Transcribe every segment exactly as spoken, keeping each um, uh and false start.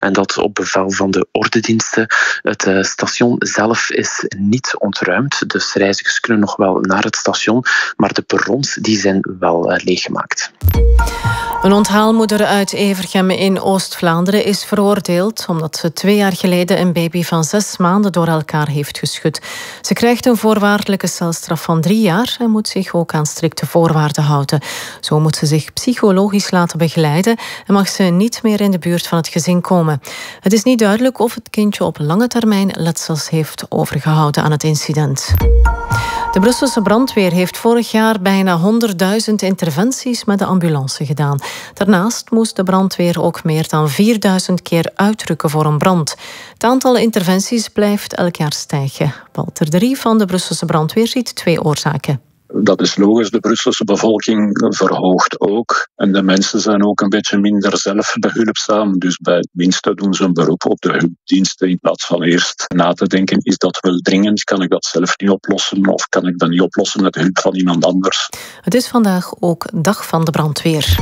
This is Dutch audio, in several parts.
En dat op bevel van de ordediensten. Het uh, station zelf is niet ontruimd, dus reizigers kunnen nog wel naar het station, maar de perrons die zijn wel uh, leeggemaakt. Een onthaalmoeder uit Evergem in Oost-Vlaanderen is veroordeeld omdat ze twee jaar geleden een baby van zes maanden door elkaar heeft geschud. Ze krijgt een voorwaardelijke celstraf van drie jaar en moet zich ook aan strikte voorwaarden houden. Zo moet ze zich psychologisch laten begeleiden en mag ze niet meer in de buurt van het gezin komen. Het is niet duidelijk of het kindje op lange termijn letsels heeft overgehouden aan het incident. De Brusselse brandweer heeft vorig jaar bijna honderdduizend interventies met de ambulance gedaan. Daarnaast moest de brandweer ook meer dan vierduizend keer uitrukken voor een brand. Het aantal interventies blijft elk jaar stijgen. Walter de Rie van de Brusselse brandweer ziet twee oorzaken. Dat is logisch, de Brusselse bevolking verhoogt ook. En de mensen zijn ook een beetje minder zelfbehulpzaam. Dus bij het minste doen ze een beroep op de hulpdiensten in plaats van eerst na te denken, is dat wel dringend? Kan ik dat zelf niet oplossen? Of kan ik dat niet oplossen met hulp van iemand anders? Het is vandaag ook dag van de brandweer.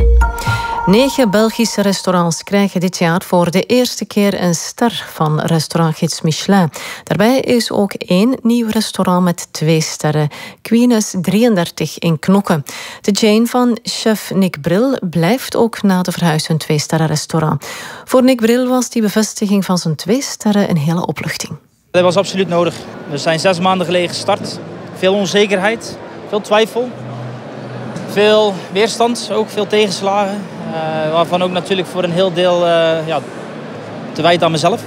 Negen Belgische restaurants krijgen dit jaar voor de eerste keer een ster van restaurantgids Michelin. Daarbij is ook één nieuw restaurant met twee sterren. Queen's drieëndertig in Knokke. De Jane van chef Nick Bril blijft ook na de verhuis een twee-sterren-restaurant. Voor Nick Bril was die bevestiging van zijn twee sterren een hele opluchting. Dat was absoluut nodig. We zijn zes maanden geleden gestart. Veel onzekerheid, veel twijfel, veel weerstand, ook veel tegenslagen. Uh, waarvan ook natuurlijk voor een heel deel uh, ja, te wijten aan mezelf.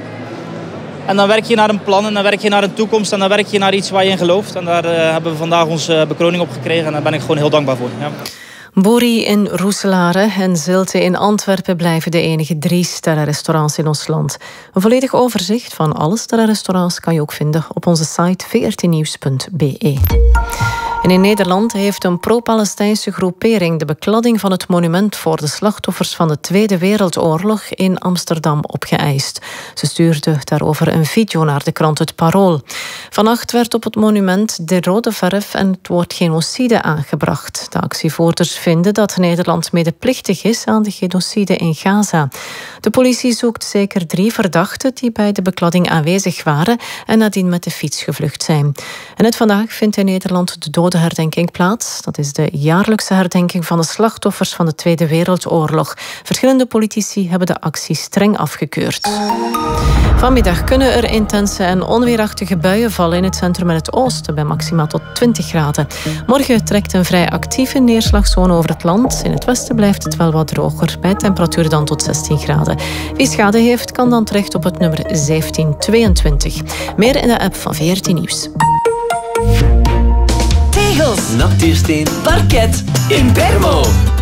En dan werk je naar een plan en dan werk je naar een toekomst en dan werk je naar iets waar je in gelooft. En daar uh, hebben we vandaag onze bekroning op gekregen en daar ben ik gewoon heel dankbaar voor. Ja. Boeri in Roeselare en Zilte in Antwerpen blijven de enige drie sterrenrestaurants in ons land. Een volledig overzicht van alle sterrenrestaurants kan je ook vinden op onze site v r t nieuws punt b e. En in Nederland heeft een pro-Palestijnse groepering de bekladding van het monument voor de slachtoffers van de Tweede Wereldoorlog in Amsterdam opgeëist. Ze stuurde daarover een video naar de krant Het Parool. Vannacht werd op het monument de rode verf en het woord genocide aangebracht. De actievoerders vinden dat Nederland medeplichtig is aan de genocide in Gaza. De politie zoekt zeker drie verdachten die bij de bekladding aanwezig waren en nadien met de fiets gevlucht zijn. En net vandaag vindt in Nederland de dodenherdenking plaats. Dat is de jaarlijkse herdenking van de slachtoffers van de Tweede Wereldoorlog. Verschillende politici hebben de actie streng afgekeurd. Vanmiddag kunnen er intense en onweerachtige buien vallen in het centrum en het oosten bij maximaal tot twintig graden. Morgen trekt een vrij actieve neerslagzone over het land. In het westen blijft het wel wat droger, bij temperatuur dan tot zestien graden. Wie schade heeft, kan dan terecht op het nummer zeventien tweeëntwintig. Meer in de app van V R T Nieuws. Tegels, natuursteen, parket, Impermo.